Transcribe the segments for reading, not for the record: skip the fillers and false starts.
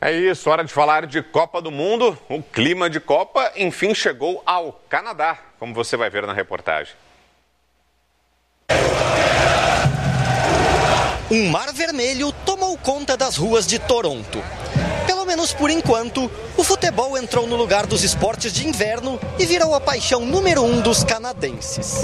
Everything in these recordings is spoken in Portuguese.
É isso, hora de falar de Copa do Mundo. O clima de Copa, enfim, chegou ao Canadá, como você vai ver na reportagem. Um mar vermelho tomou conta das ruas de Toronto. Pelo menos por enquanto, o futebol entrou no lugar dos esportes de inverno e virou a paixão número 1 dos canadenses.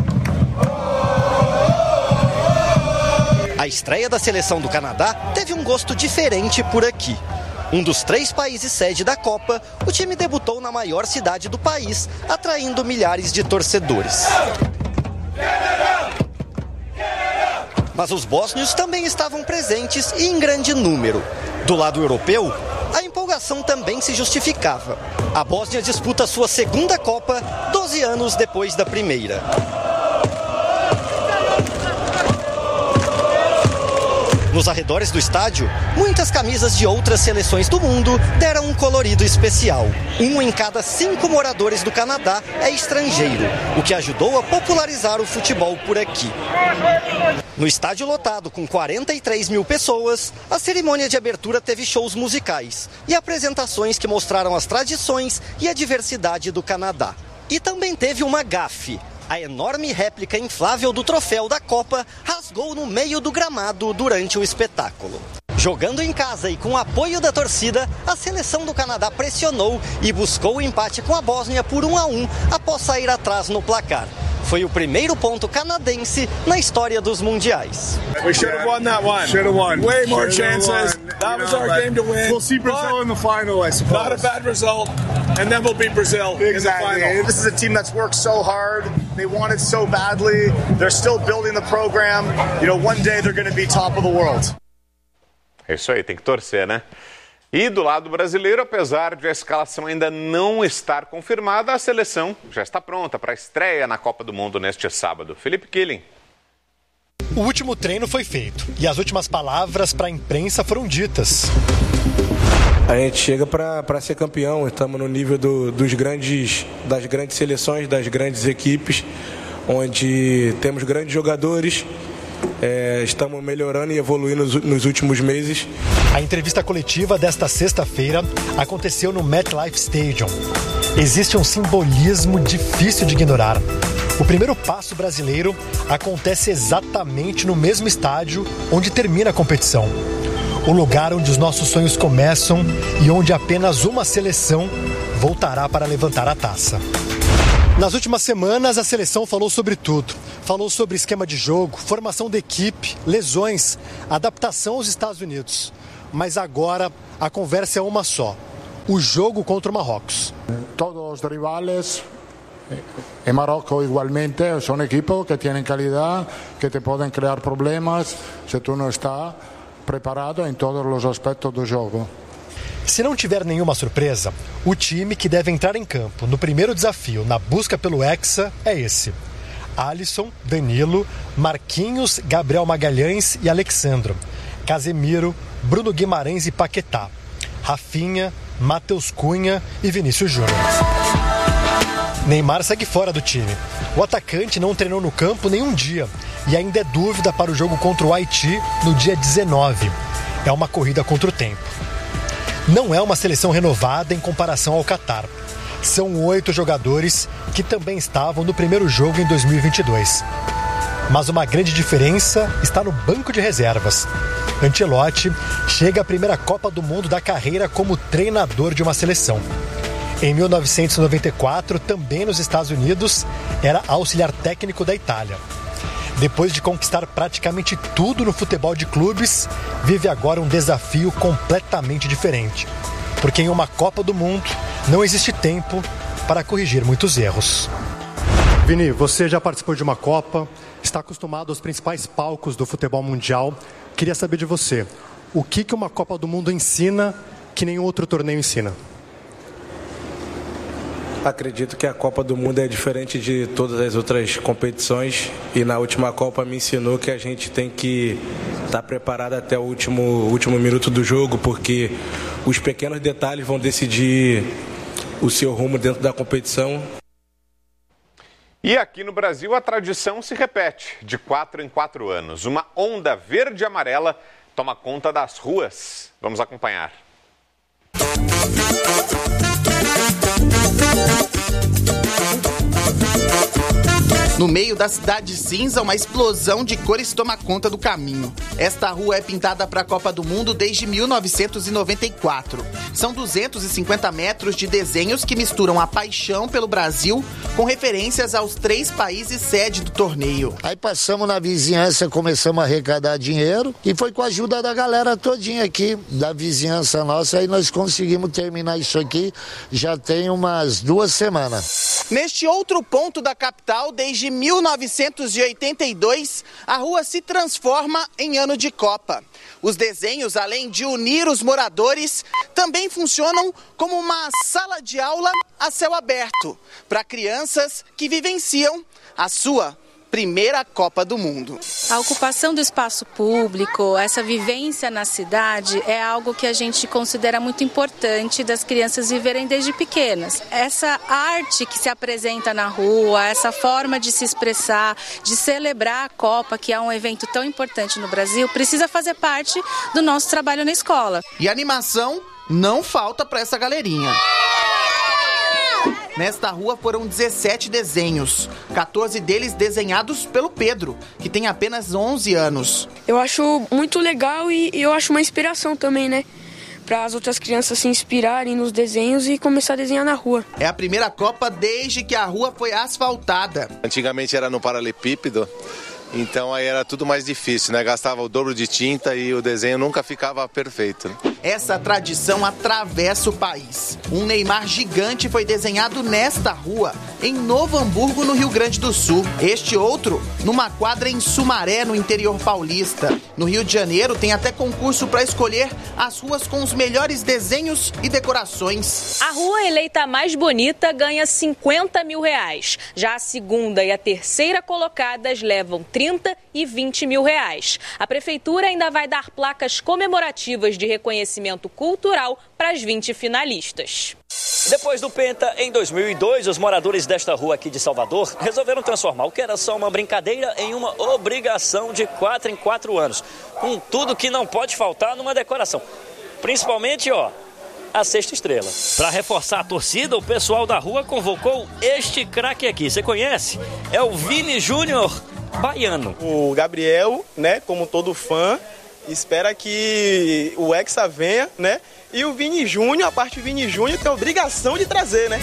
A estreia da seleção do Canadá teve um gosto diferente por aqui. Um dos 3 países sede da Copa, o time debutou na maior cidade do país, atraindo milhares de torcedores. Mas os bósnios também estavam presentes e em grande número. Do lado europeu, a empolgação também se justificava. A Bósnia disputa sua segunda Copa 12 anos depois da primeira. Nos arredores do estádio, muitas camisas de outras seleções do mundo deram um colorido especial. 1 em cada 5 moradores do Canadá é estrangeiro, o que ajudou a popularizar o futebol por aqui. No estádio lotado com 43 mil pessoas, a cerimônia de abertura teve shows musicais e apresentações que mostraram as tradições e a diversidade do Canadá. E também teve uma gafe. A enorme réplica inflável do troféu da Copa rasgou no meio do gramado durante o espetáculo. Jogando em casa e com o apoio da torcida, a seleção do Canadá pressionou e buscou o empate com a Bósnia por 1-1 após sair atrás no placar. Foi o primeiro ponto canadense na história dos mundiais. We should have won that one. Should have won. Way more chances. That was our game to win. We'll see Brazil in the final, I suppose. Not a bad result. And then we'll beat Brazil in the final. This is a team that's worked so hard. They want it so badly. They're still building the program. You know, one day they're going to be top of the world. É isso aí, tem que torcer, né? E do lado brasileiro, apesar de a escalação ainda não estar confirmada, a seleção já está pronta para a estreia na Copa do Mundo neste sábado. Felipe Killing. O último treino foi feito e as últimas palavras para a imprensa foram ditas. A gente chega para ser campeão, estamos no nível das grandes seleções, das grandes equipes, onde temos grandes jogadores. Estamos melhorando e evoluindo nos últimos meses. A entrevista coletiva desta sexta-feira aconteceu no MetLife Stadium. Existe um simbolismo difícil de ignorar. O primeiro passo brasileiro acontece exatamente no mesmo estádio onde termina a competição. O lugar onde os nossos sonhos começam e onde apenas uma seleção voltará para levantar a taça. Nas últimas semanas, a seleção falou sobre tudo. Falou sobre esquema de jogo, formação da equipe, lesões, adaptação aos Estados Unidos. Mas agora a conversa é uma só: o jogo contra o Marrocos. Todos os rivales, e Marrocos igualmente, são equipos que têm qualidade, que te podem criar problemas se tu não está preparado em todos os aspectos do jogo. Se não tiver nenhuma surpresa, o time que deve entrar em campo no primeiro desafio na busca pelo Hexa é esse: Alisson, Danilo, Marquinhos, Gabriel Magalhães e Alexandro, Casemiro, Bruno Guimarães e Paquetá, Rafinha, Matheus Cunha e Vinícius Júnior. Neymar segue fora do time. O atacante não treinou no campo nenhum dia e ainda é dúvida para o jogo contra o Haiti no dia 19. É uma corrida contra o tempo. Não é uma seleção renovada em comparação ao Catar. São 8 jogadores que também estavam no primeiro jogo em 2022. Mas uma grande diferença está no banco de reservas. Ancelotti chega à primeira Copa do Mundo da carreira como treinador de uma seleção. Em 1994, também nos Estados Unidos, era auxiliar técnico da Itália. Depois de conquistar praticamente tudo no futebol de clubes, vive agora um desafio completamente diferente. Porque em uma Copa do Mundo não existe tempo para corrigir muitos erros. Vini, você já participou de uma Copa, está acostumado aos principais palcos do futebol mundial. Queria saber de você, o que uma Copa do Mundo ensina que nenhum outro torneio ensina? Acredito que a Copa do Mundo é diferente de todas as outras competições e na última Copa me ensinou que a gente tem que estar preparado até o último minuto do jogo, porque os pequenos detalhes vão decidir o seu rumo dentro da competição. E aqui no Brasil a tradição se repete, de 4 em 4 anos. Uma onda verde e amarela toma conta das ruas. Vamos acompanhar. No meio da cidade cinza, uma explosão de cores toma conta do caminho. Esta rua é pintada para a Copa do Mundo desde 1994. São 250 metros de desenhos que misturam a paixão pelo Brasil com referências aos 3 países sede do torneio. Aí passamos na vizinhança, começamos a arrecadar dinheiro e foi com a ajuda da galera todinha aqui, da vizinhança nossa, aí nós conseguimos terminar isso aqui já tem umas 2 semanas. Neste outro ponto da capital, desde 1982, a rua se transforma em ano de Copa. Os desenhos, além de unir os moradores, também funcionam como uma sala de aula a céu aberto para crianças que vivenciam a sua primeira Copa do Mundo. A ocupação do espaço público, essa vivência na cidade é algo que a gente considera muito importante das crianças viverem desde pequenas. Essa arte que se apresenta na rua, essa forma de se expressar, de celebrar a Copa, que é um evento tão importante no Brasil, precisa fazer parte do nosso trabalho na escola. E animação não falta para essa galerinha. Nesta rua foram 17 desenhos, 14 deles desenhados pelo Pedro, que tem apenas 11 anos. Eu acho muito legal e eu acho uma inspiração também, né? Para as outras crianças se inspirarem nos desenhos e começar a desenhar na rua. É a primeira Copa desde que a rua foi asfaltada. Antigamente era no paralelepípedo. Então aí era tudo mais difícil, né? Gastava o dobro de tinta e o desenho nunca ficava perfeito. Essa tradição atravessa o país. Um Neymar gigante foi desenhado nesta rua, em Novo Hamburgo, no Rio Grande do Sul. Este outro, numa quadra em Sumaré, no interior paulista. No Rio de Janeiro, tem até concurso para escolher as ruas com os melhores desenhos e decorações. A rua eleita mais bonita ganha R$50 mil. Já a segunda e a terceira colocadas levam 30 e 20 mil reais. A prefeitura ainda vai dar placas comemorativas de reconhecimento cultural para as 20 finalistas. Depois do Penta, em 2002, os moradores desta rua aqui de Salvador resolveram transformar o que era só uma brincadeira em uma obrigação de 4 em 4 anos, com tudo que não pode faltar numa decoração. Principalmente, a sexta estrela. Para reforçar a torcida, o pessoal da rua convocou este craque aqui. Você conhece? É o Vini Júnior baiano. O Gabriel, né, como todo fã, espera que o Hexa venha, né? E o Vini Júnior, a parte do Vini Júnior tem a obrigação de trazer, né?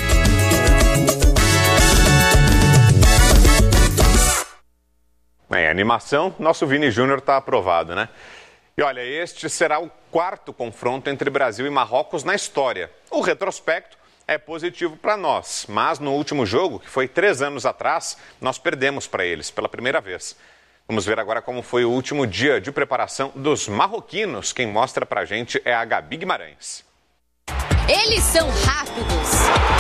Bem, animação, nosso Vini Júnior está aprovado, né? E olha, este será o 4º confronto entre Brasil e Marrocos na história. O retrospecto é positivo para nós, mas no último jogo, que foi 3 anos atrás, nós perdemos para eles pela primeira vez. Vamos ver agora como foi o último dia de preparação dos marroquinos. Quem mostra pra gente é a Gabi Guimarães. Eles são rápidos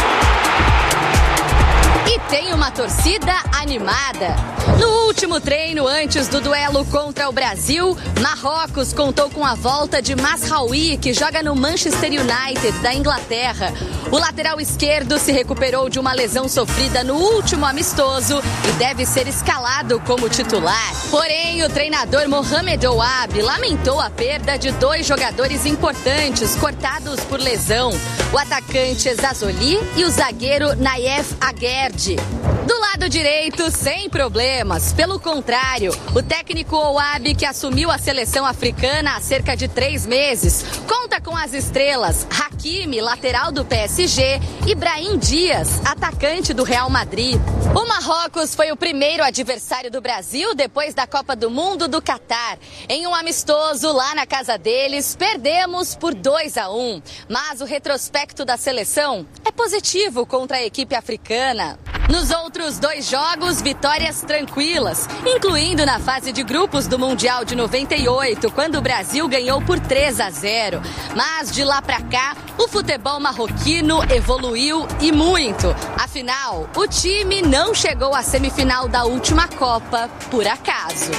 e tem uma torcida animada. No último treino, antes do duelo contra o Brasil, Marrocos contou com a volta de Mazraoui, que joga no Manchester United da Inglaterra. O lateral esquerdo se recuperou de uma lesão sofrida no último amistoso e deve ser escalado como titular. Porém, o treinador Mohamed Ouab lamentou a perda de 2 jogadores importantes cortados por lesão: o atacante Zazoli e o zagueiro Nayef Aguerd. Do lado direito, sem problemas. Pelo contrário, o técnico Ouab, que assumiu a seleção africana há cerca de 3 meses, conta com as estrelas Hakimi, lateral do PSG, e Brahim Dias, atacante do Real Madrid. O Marrocos foi o primeiro adversário do Brasil depois da Copa do Mundo do Catar. Em um amistoso lá na casa deles, perdemos por 2-1. Mas o retrospecto da seleção é positivo contra a equipe africana. Nos outros 2 jogos, vitórias tranquilas, incluindo na fase de grupos do Mundial de 98, quando o Brasil ganhou por 3-0. Mas de lá pra cá, o futebol marroquino evoluiu e muito. Afinal, o time não chegou à semifinal da última Copa por acaso.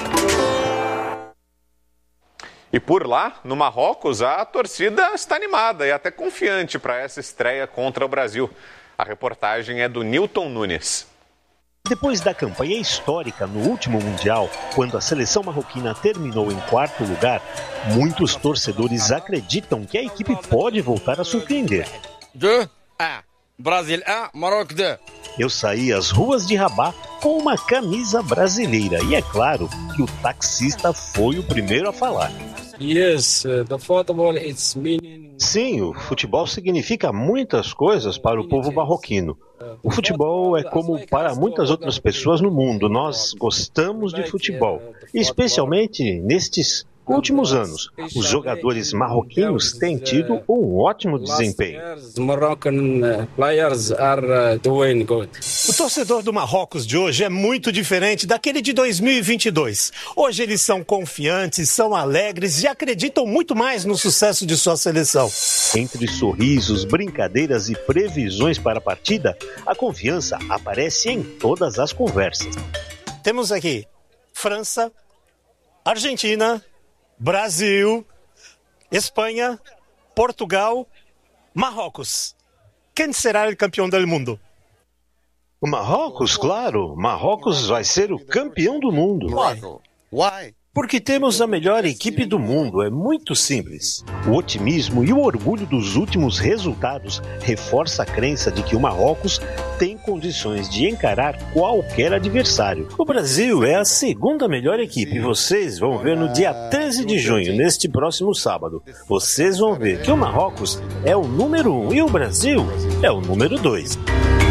E por lá, no Marrocos, a torcida está animada e até confiante para essa estreia contra o Brasil. A reportagem é do Nilton Nunes. Depois da campanha histórica no último Mundial, quando a seleção marroquina terminou em 4º lugar, muitos torcedores acreditam que a equipe pode voltar a surpreender. 2-1, Brasil 1, Maroc 2. Eu saí às ruas de Rabat com uma camisa brasileira e é claro que o taxista foi o primeiro a falar. Yes, the football is meaning... Sim, o futebol significa muitas coisas para o povo marroquino. O futebol é como para muitas outras pessoas no mundo. Nós gostamos de futebol, especialmente nestes últimos anos. Os jogadores marroquinos têm tido um ótimo desempenho. O torcedor do Marrocos de hoje é muito diferente daquele de 2022. Hoje eles são confiantes, são alegres e acreditam muito mais no sucesso de sua seleção. Entre sorrisos, brincadeiras e previsões para a partida, a confiança aparece em todas as conversas. Temos aqui França, Argentina, Brasil, Espanha, Portugal, Marrocos. Quem será o campeão do mundo? O Marrocos, claro. Marrocos vai ser o campeão do mundo. Why? Porque temos a melhor equipe do mundo. É muito simples. O otimismo e o orgulho dos últimos resultados reforça a crença de que o Marrocos tem condições de encarar qualquer adversário. O Brasil é a segunda melhor equipe. Vocês vão ver no dia 13 de junho, neste próximo sábado. Vocês vão ver que o Marrocos é o número 1 e o Brasil é o número 2.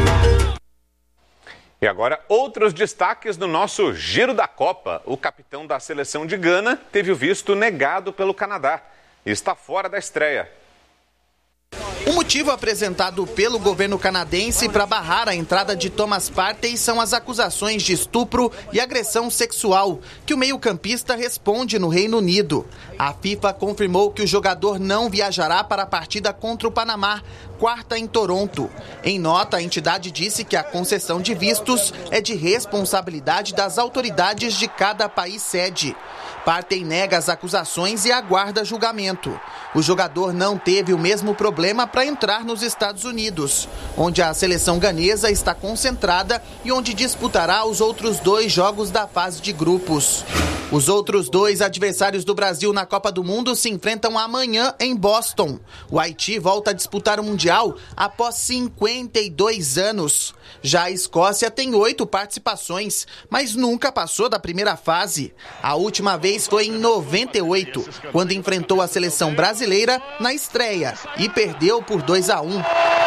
E agora, outros destaques no nosso Giro da Copa. O capitão da seleção de Gana teve o visto negado pelo Canadá e está fora da estreia. O motivo apresentado pelo governo canadense para barrar a entrada de Thomas Partey são as acusações de estupro e agressão sexual que o meio-campista responde no Reino Unido. A FIFA confirmou que o jogador não viajará para a partida contra o Panamá, quarta em Toronto. Em nota, a entidade disse que a concessão de vistos é de responsabilidade das autoridades de cada país sede. Partey nega as acusações e aguarda julgamento. O jogador não teve o mesmo problema para entrar nos Estados Unidos, onde a seleção ganesa está concentrada e onde disputará os outros 2 jogos da fase de grupos. Os outros 2 adversários do Brasil na Copa do Mundo se enfrentam amanhã em Boston. O Haiti volta a disputar o Mundial após 52 anos. Já a Escócia tem 8 participações, mas nunca passou da primeira fase. A última vez foi em 98, quando enfrentou a seleção brasileira na estreia e perdeu por 2-1.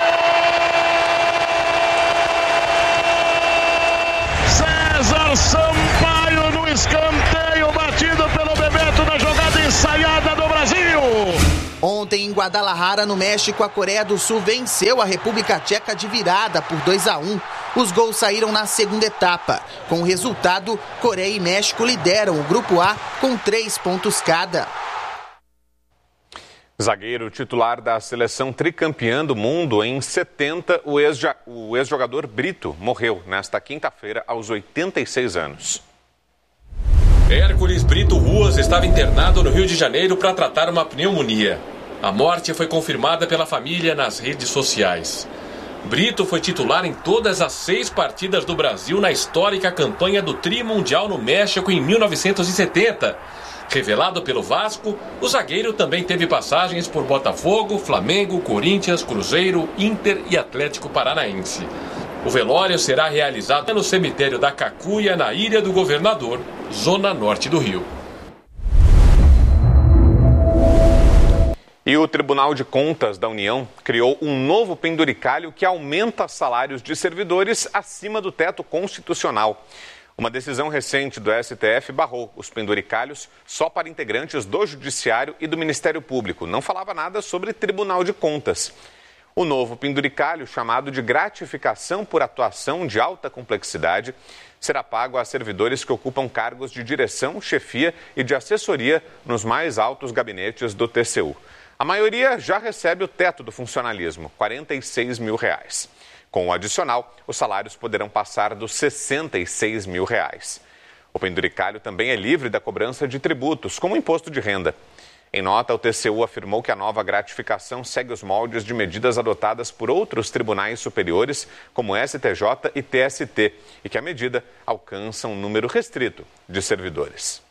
César Sampaio no escanteio batido pelo Bebeto na jogada ensaiada do Brasil. Ontem em Guadalajara, no México, a Coreia do Sul venceu a República Tcheca de virada por 2-1. Os gols saíram na segunda etapa. Com o resultado, Coreia e México lideram o Grupo A com 3 pontos cada. Zagueiro titular da seleção tricampeã do mundo em 70, o ex-jogador Brito morreu nesta quinta-feira aos 86 anos. Hércules Brito Ruas estava internado no Rio de Janeiro para tratar uma pneumonia. A morte foi confirmada pela família nas redes sociais. Brito foi titular em todas as 6 partidas do Brasil na histórica campanha do Tri Mundial no México em 1970. Revelado pelo Vasco, o zagueiro também teve passagens por Botafogo, Flamengo, Corinthians, Cruzeiro, Inter e Atlético Paranaense. O velório será realizado no cemitério da Cacuia, na Ilha do Governador, zona norte do Rio. E o Tribunal de Contas da União criou um novo penduricalho que aumenta salários de servidores acima do teto constitucional. Uma decisão recente do STF barrou os penduricalhos só para integrantes do Judiciário e do Ministério Público. Não falava nada sobre Tribunal de Contas. O novo penduricalho, chamado de gratificação por atuação de alta complexidade, será pago a servidores que ocupam cargos de direção, chefia e de assessoria nos mais altos gabinetes do TCU. A maioria já recebe o teto do funcionalismo, R$ 46 mil. Com o adicional, os salários poderão passar dos R$ 66 mil. O penduricalho também é livre da cobrança de tributos, como imposto de renda. Em nota, o TCU afirmou que a nova gratificação segue os moldes de medidas adotadas por outros tribunais superiores, como STJ e TST, e que a medida alcança um número restrito de servidores.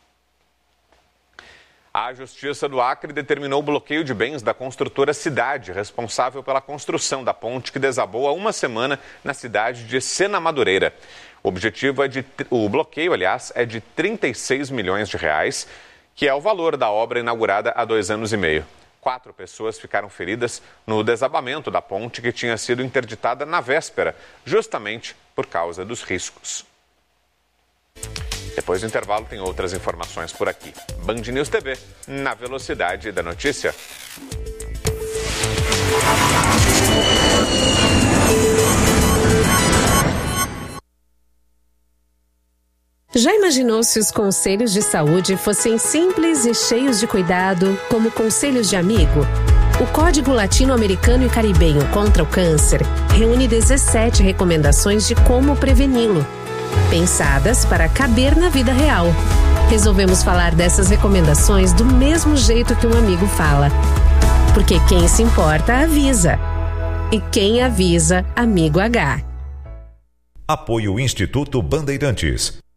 A Justiça do Acre determinou o bloqueio de bens da construtora Cidade, responsável pela construção da ponte que desabou há uma semana na cidade de Sena Madureira. O bloqueio, é de 36 milhões de reais, que é o valor da obra inaugurada há 2 anos e meio. 4 pessoas ficaram feridas no desabamento da ponte que tinha sido interditada na véspera, justamente por causa dos riscos. Depois do intervalo tem outras informações por aqui. Band News TV, na velocidade da notícia. Já imaginou se os conselhos de saúde fossem simples e cheios de cuidado, como conselhos de amigo? O Código Latino-Americano e Caribenho contra o Câncer reúne 17 recomendações de como preveni-lo, pensadas para caber na vida real. Resolvemos falar dessas recomendações do mesmo jeito que um amigo fala. Porque quem se importa, avisa. E quem avisa, amigo H. Apoio Instituto Bandeirantes.